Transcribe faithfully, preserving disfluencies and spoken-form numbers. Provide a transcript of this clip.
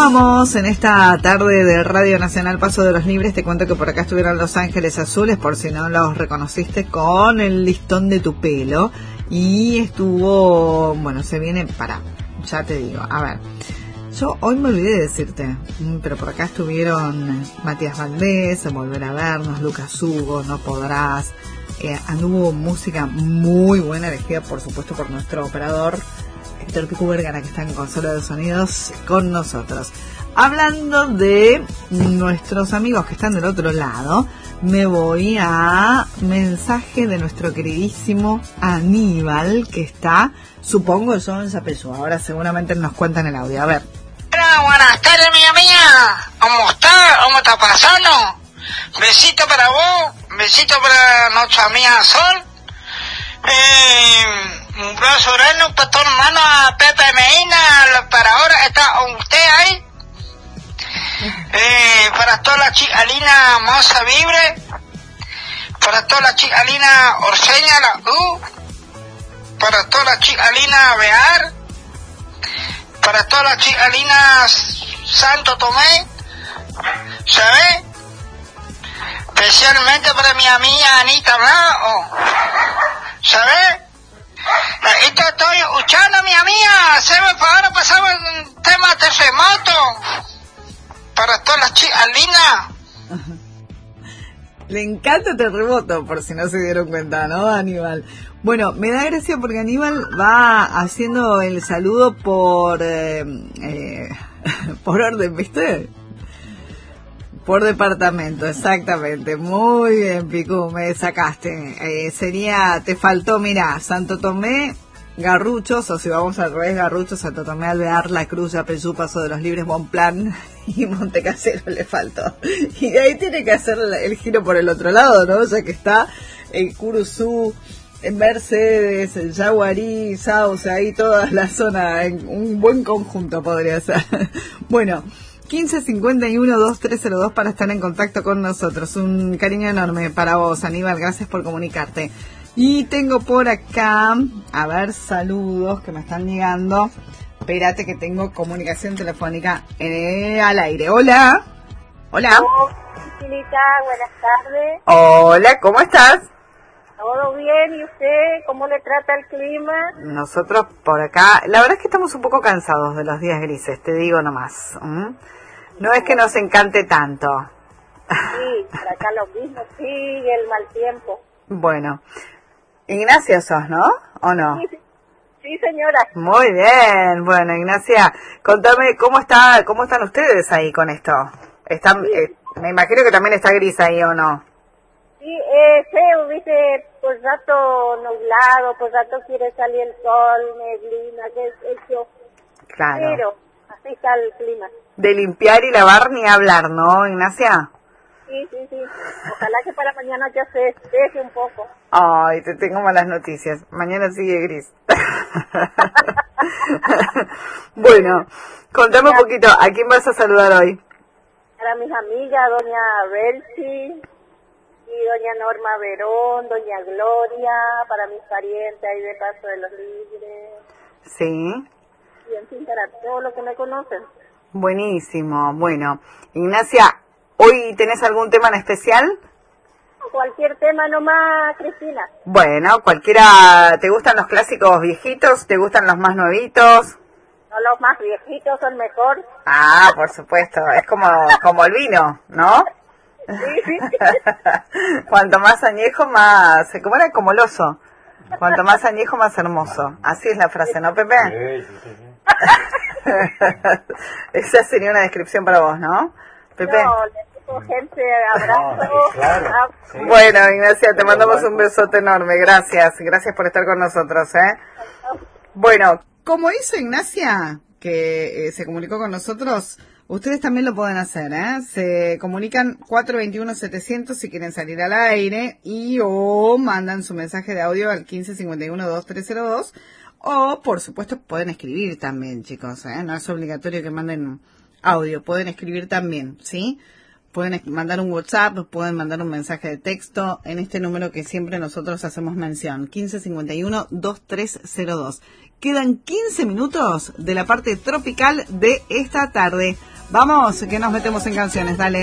Continuamos en esta tarde de Radio Nacional Paso de los Libres. Te cuento que por acá estuvieron Los Ángeles Azules, por si no los reconociste, con El listón de tu pelo. Y estuvo, bueno, se viene, para, ya te digo, a ver. Yo hoy me olvidé de decirte, pero por acá estuvieron Matías Valdés, Volver a Vernos, Lucas Hugo, No Podrás. Eh, anduvo música muy buena, elegida por supuesto por nuestro operador Héctor Pico Vergara, que está en consola de sonidos con nosotros. Hablando de nuestros amigos que están del otro lado, me voy a mensaje de nuestro queridísimo Aníbal, que está, supongo, yo en Zapellú. Ahora seguramente nos cuentan el audio. A ver. Hola, buenas tardes, mi amiga. ¿Cómo está? ¿Cómo está pasando? Besito para vos, besito para nuestra amiga Sol. Eh, un brazo grande para tu hermano Pepe Medina. Para ahora está usted ahí. Eh, para toda la chica linda Moza Vibre. Para toda la chica linda Orseña la U. Para toda la chica linda Bear. Para todas las chicas lindas Santo Tomé, ¿sabes? Especialmente para mi amiga Anita Blanco, ¿sabes? Esto estoy escuchando, mi amiga. Se me fue ahora pasaba un tema terremoto. Para todas las chicas lindas. Le encanta Terremoto, por si no se dieron cuenta, ¿no, Aníbal? Bueno, me da gracia porque Aníbal va haciendo el saludo por eh, eh, por orden, ¿viste? Por departamento, exactamente. Muy bien, Picu, me sacaste. Eh, sería, te faltó, mira, Santo Tomé, Garruchos, o si vamos al revés, Garruchos, Santo Tomé, Alvear, La Cruz, Yapeyú, Paso de los Libres, Bonplan y Montecasero le faltó. Y de ahí tiene que hacer el giro por el otro lado, ¿no? Ya que está el Curuzú, en Mercedes, el Yaguarí, Sauce, ahí toda la zona, en un buen conjunto podría ser. Bueno, quince cincuenta y uno veintitrés cero dos para estar en contacto con nosotros. Un cariño enorme para vos, Aníbal, gracias por comunicarte. Y tengo por acá, a ver, saludos que me están llegando. Espérate que tengo comunicación telefónica eh, al aire. Hola. Hola. Hola, Chinita, buenas tardes. Hola, ¿cómo estás? ¿Todo bien? ¿Y usted? ¿Cómo le trata el clima? Nosotros por acá, la verdad es que estamos un poco cansados de los días grises, te digo nomás. ¿Mm? No es que nos encante tanto. Sí, por acá lo mismo, sigue el mal tiempo. Bueno, Ignacia sos, ¿no? ¿O no? Sí, sí, sí, señora. Muy bien, bueno, Ignacia, contame, ¿cómo está, cómo están ustedes ahí con esto? Están, Sí. eh, me imagino que también está gris ahí, ¿o no? Sí, eh, feo, dice, por rato nublado, por rato quiere salir el sol, neblina, que es hecho. Claro. Pero así está el clima. De limpiar y lavar ni hablar, ¿no, Ignacia? Sí, sí, sí. Ojalá que para mañana ya se despeje un poco. Ay, te tengo malas noticias. Mañana sigue gris. Bueno, contame un poquito, ¿a quién vas a saludar hoy? Para mis amigas, doña Belsi y doña Norma Verón, doña Gloria, para mis parientes ahí de Paso de los Libres. Sí. Y en fin, para todos los que me conocen. Buenísimo. Bueno, Ignacia, ¿hoy tenés algún tema en especial? Cualquier tema nomás, Cristina. Bueno, cualquiera. ¿Te gustan los clásicos viejitos? ¿Te gustan los más nuevitos? No, los más viejitos son mejor. Ah, por supuesto. Es como, como el vino, ¿no? Sí, sí. Cuanto más añejo, más... ¿Cómo era? Como el oso. Cuanto más añejo, más hermoso. Así es la frase, ¿no, Pepe? Sí, sí, sí, sí. Esa sería una descripción para vos, ¿no, Pepe? No, le digo gente, abrazo. No, sí, claro. abrazo. Sí. Bueno, Ignacia, te mandamos un besote enorme. Gracias. Gracias por estar con nosotros, ¿eh? Bueno, como hizo Ignacia, que eh, se comunicó con nosotros, ustedes también lo pueden hacer, ¿eh? Se comunican cuatro dos uno setecientos si quieren salir al aire y o mandan su mensaje de audio al quince cincuenta y uno veintitrés cero dos o, por supuesto, pueden escribir también, chicos, ¿eh? No es obligatorio que manden audio, pueden escribir también, ¿sí? Pueden mandar un WhatsApp, pueden mandar un mensaje de texto en este número que siempre nosotros hacemos mención, quince cincuenta y uno veintitrés cero dos. Quedan quince minutos de la parte tropical de esta tarde. Vamos, que nos metemos en canciones, dale.